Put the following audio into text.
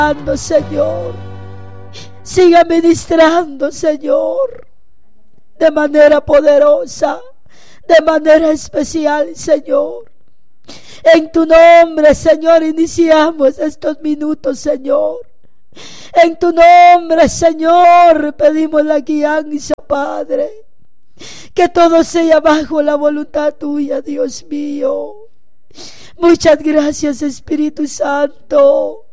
Señor. Siga ministrando, Señor, de manera poderosa, de manera especial, Señor. En tu nombre, Señor, iniciamos estos minutos, Señor. En tu nombre, Señor, pedimos la guianza, Padre. Que todo sea bajo la voluntad tuya, Dios mío. Muchas gracias, Espíritu Santo.